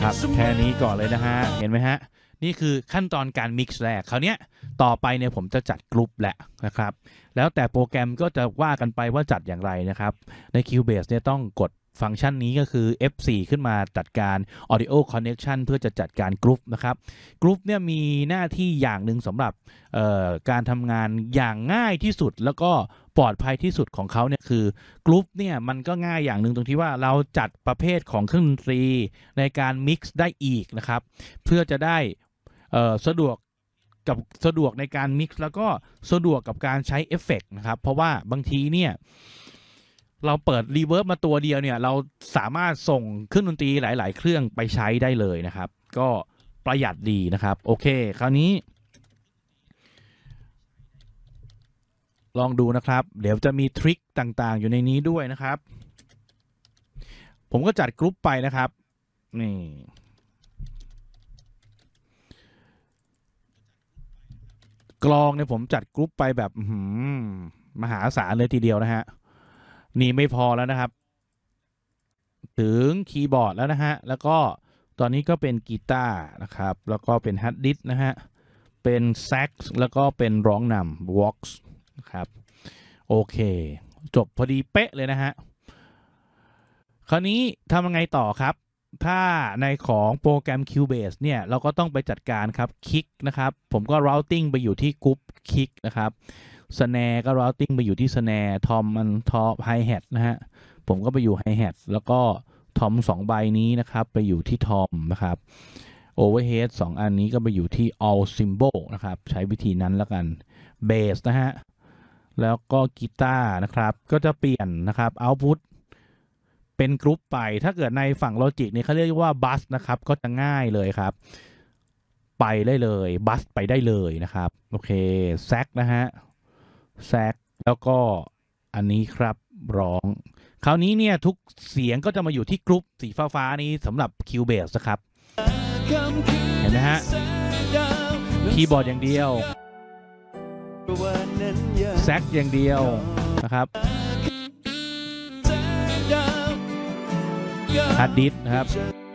นะครับแค่นี้ก่อนเลยนะฮะเห็นไหมฮะนี่คือขั้นตอนการมิกซ์แรกคราวนี้ต่อไปเนี่ยผมจะจัดกรุ๊ปแหละนะครับแล้วแต่โปรแกรมก็จะว่ากันไปว่าจัดอย่างไรนะครับใน Cubase เนี่ยต้องกดฟังก์ชันนี้ก็คือ F4 ขึ้นมาจัดการ Audio Connection เพื่อจะจัดการกรุ๊ปนะครับกรุ๊ปเนี่ยมีหน้าที่อย่างหนึ่งสำหรับการทำงานอย่างง่ายที่สุดแล้วก็ปลอดภัยที่สุดของเขาเนี่ยคือกรุ๊ปเนี่ยมันก็ง่ายอย่างหนึ่งตรงที่ว่าเราจัดประเภทของเครื่องดนตรีในการมิกซ์ได้อีกนะครับเพื่อจะได้สะดวกในการมิกซ์แล้วก็สะดวกกับการใช้เอฟเฟกต์นะครับเพราะว่าบางทีเนี่ยเราเปิดรีเวิร์บมาตัวเดียวเนี่ยเราสามารถส่งเครื่องดนตรีหลายๆเครื่องไปใช้ได้เลยนะครับก็ประหยัดดีนะครับโอเคคราวนี้ลองดูนะครับเดี๋ยวจะมีทริคต่างๆอยู่ในนี้ด้วยนะครับผมก็จัดกรุ๊ปไปนะครับนี่กลองเนี่ยผมจัดกรุ๊ปไปแบบมหาศาลเลยทีเดียวนะฮะนี่ไม่พอแล้วนะครับถึงคีย์บอร์ดแล้วนะฮะแล้วก็ตอนนี้ก็เป็นกีตาร์นะครับแล้วก็เป็นฮัดดิสนะฮะเป็นแซกซ์แล้วก็เป็นร้องนำวอล์กส์นะครับโอเคจบพอดีเป๊ะเลยนะฮะคราวนี้ทำยังไงต่อครับถ้าในของโปรแกรม Cubase เนี่ยเราก็ต้องไปจัดการครับคลิกนะครับผมก็ routing ไปอยู่ที่กรุ๊ปคลิกนะครับสแนร์ก็ routing ไปอยู่ที่สแนร์ทอมมันทอไฮแฮทนะฮะผมก็ไปอยู่ไฮแฮทแล้วก็ทอม2ใบนี้นะครับไปอยู่ที่ทอมนะครับโอเวอร์เฮด2อันนี้ก็ไปอยู่ที่ all symbol นะครับใช้วิธีนั้นแล้วกันเบสนะฮะแล้วก็กีตาร์นะครับก็จะเปลี่ยนนะครับ output เป็นกรุ๊ปไปถ้าเกิดในฝั่ง Logic เนี่ยเขาเรียกว่าบัสนะครับก็จะง่ายเลยครับไปได้เลยบัสไปได้เลยนะครับโอเคแซกนะฮะแซกแล้วก็อันนี้ครับร้องคราวนี้เนี่ยทุกเสียงก็จะมาอยู่ที่กรุ๊ปสีฟ้าๆนี้สำหรับ Cubase นะครับเห็นไหมฮะคีย์บอร์ดอย่างเดียวแซกอย่างเดียวนะครับฮาร์ดดิสก์นะครับ